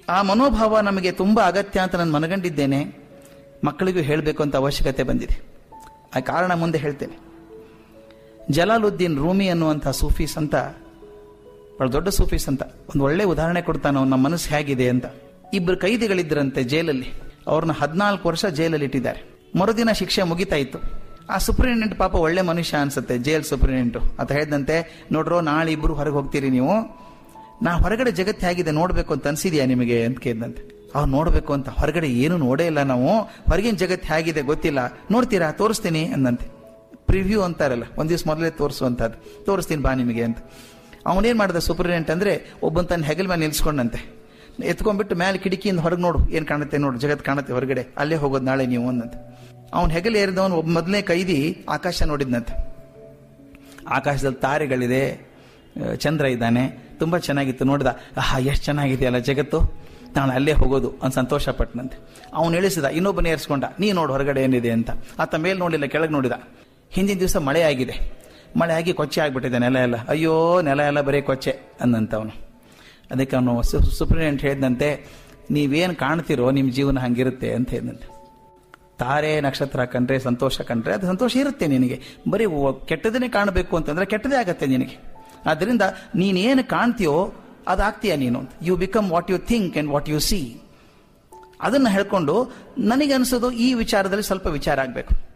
ಆ ಮನೋಭಾವ ನಮಗೆ ತುಂಬ ಅಗತ್ಯ ಅಂತ ನಾನು ಮನಗಂಡಿದ್ದೇನೆ. ಮಕ್ಕಳಿಗೂ ಹೇಳಬೇಕು ಅಂತ ಅವಶ್ಯಕತೆ ಬಂದಿದೆ. ಆ ಕಾರಣ ಮುಂದೆ ಹೇಳ್ತೇನೆ. ಜಲಾಲುದ್ದೀನ್ ರೂಮಿ ಅನ್ನುವಂಥ ಸೂಫಿ ಸಂತ, ಬಹಳ ದೊಡ್ಡ ಸೂಫಿ ಸಂತ, ಒಂದು ಒಳ್ಳೆ ಉದಾಹರಣೆ ಕೊಡ್ತಾನೆ ಅವನ ಮನಸ್ಸು ಹೇಗಿದೆ ಅಂತ. ಇಬ್ಬರು ಕೈದಿಗಳಿದ್ದರಂತೆ ಜೈಲಲ್ಲಿ. ಅವ್ರನ್ನ 14 ವರ್ಷ ಜೈಲಲ್ಲಿ ಇಟ್ಟಿದ್ದಾರೆ. ಮರುದಿನ ಶಿಕ್ಷೆ ಮುಗಿತಾ ಇತ್ತು. ಆ ಸೂಪರಿಂಟೆಂಡೆಂಟ್ ಪಾಪ ಒಳ್ಳೆ ಮನುಷ್ಯ ಅನ್ಸುತ್ತೆ, ಜೈಲ್ ಸೂಪರಿಂಟೆಂಡೆಂಟು. ಅಂತ ಹೇಳಿದಂತೆ, ನೋಡ್ರೋ ನಾಳೆ ಇಬ್ರು ಹೊರಗೆ ಹೋಗ್ತೀರಿ ನೀವು, ನಾ ಹೊರಗಡೆ ಜಗತ್ತು ಹೇಗಿದೆ ನೋಡ್ಬೇಕು ಅಂತ ಅನ್ಸಿದ್ಯಾ ನಿಮಗೆ ಅಂತ ಕೇಳಿದಂತೆ. ಅವ್ರು ನೋಡ್ಬೇಕು ಅಂತ, ಹೊರಗಡೆ ಏನು ನೋಡೇ ಇಲ್ಲ ನಾವು, ಹೊರಗಿನ ಜಗತ್ತು ಹೇಗಿದೆ ಗೊತ್ತಿಲ್ಲ, ನೋಡ್ತೀರಾ ತೋರಿಸ್ತೀನಿ ಅಂದಂತೆ. ಪ್ರಿವ್ಯೂ ಅಂತಾರಲ್ಲ, ಒಂದ್ ದಿವ್ಸ ಮೊದಲೇ ತೋರಿಸುವಂತದ್ದು, ತೋರಿಸ್ತೀನಿ ಬಾ ನಿಮಗೆ ಅಂತ. ಅವನೇನ್ ಮಾಡಿದ ಸೂಪರಿಂಟೆಂಡೆಂಟ್ ಅಂದ್ರೆ, ಒಬ್ಬನ್ ತನ್ನ ಹೆಗಲ್ ಮೇಲೆ ನಿಲ್ಸ್ಕೊಂಡಂತೆ, ಎತ್ಕೊಂಡ್ಬಿಟ್ಟು ಮೇಲೆ ಕಿಟಕಿಯಿಂದ ಹೊರಗೆ ನೋಡು, ಏನ್ ಕಾಣುತ್ತೆ ನೋಡು, ಜಗತ್ ಕಾಣುತ್ತೆ ಹೊರಗಡೆ, ಅಲ್ಲೇ ಹೋಗೋದು ನಾಳೆ ನೀವು ಅಂದಂತೆ. ಅವನ ಹೆಗಲ್ ಏರಿದವನು ಒಬ್ಬ ಮೊದಲನೇ ಕೈದಿ ಆಕಾಶ ನೋಡಿದ್ನಂತೆ. ಆಕಾಶದಲ್ಲಿ ತಾರೆಗಳಿದೆ, ಚಂದ್ರ ಇದ್ದಾನೆ, ತುಂಬಾ ಚೆನ್ನಾಗಿತ್ತು. ನೋಡಿದ, ಆಹಾ ಎಷ್ಟು ಚೆನ್ನಾಗಿದೆಯಲ್ಲ ಜಗತ್ತು, ನಾನು ಅಲ್ಲೇ ಹೋಗೋದು ಅಂತ ಸಂತೋಷ ಪಟ್ಟನಂತೆ. ಅವನು ಇಳಿಸಿದ, ಇನ್ನೊಬ್ಬನ ಏರಿಸ್ಕೊಂಡ, ನೀ ನೋಡು ಹೊರಗಡೆ ಏನಿದೆ ಅಂತ. ಆತ ಮೇಲೆ ನೋಡಿಲ್ಲ, ಕೆಳಗೆ ನೋಡಿದ. ಹಿಂದಿನ ದಿವಸ ಮಳೆ ಆಗಿದೆ, ಮಳೆ ಆಗಿ ಕೊಚ್ಚೆ ಆಗ್ಬಿಟ್ಟಿದೆ ನೆಲ ಎಲ್ಲ. ಅಯ್ಯೋ ನೆಲ ಎಲ್ಲ ಬರೀ ಕೊಚ್ಚೆ ಅಂದಂತ ಅವನು. ಅದಕ್ಕೆ ಅವನು ಸೂಪರಿಂಟೆಂಡೆಂಟ್ ಹೇಳಿದಂತೆ, ನೀವೇನು ಕಾಣ್ತಿರೋ ನಿಮ್ಮ ಜೀವನ ಹಂಗಿರುತ್ತೆ ಅಂತ ಹೇಳಿದಂತೆ. ತಾರೆ ನಕ್ಷತ್ರ ಕಂಡ್ರೆ ಸಂತೋಷ ಕಂಡ್ರೆ ಅದು ಸಂತೋಷ ಇರುತ್ತೆ ನಿನಗೆ. ಬರೀ ಕೆಟ್ಟದನ್ನೇ ಕಾಣಬೇಕು ಅಂತಂದ್ರೆ ಕೆಟ್ಟದೇ ಆಗತ್ತೆ ನಿನಗೆ. ಆದ್ದರಿಂದ ನೀನೇನು ಕಾಣ್ತೀಯೋ ಅದಾಗ್ತೀಯ ನೀನು. You become what you think and what U C. ಅದನ್ನ ಹೇಳ್ಕೊಂಡು ನನಗೆ ಅನ್ಸೋದು ಈ ವಿಚಾರದಲ್ಲಿ ಸ್ವಲ್ಪ ವಿಚಾರ ಆಗ್ಬೇಕು.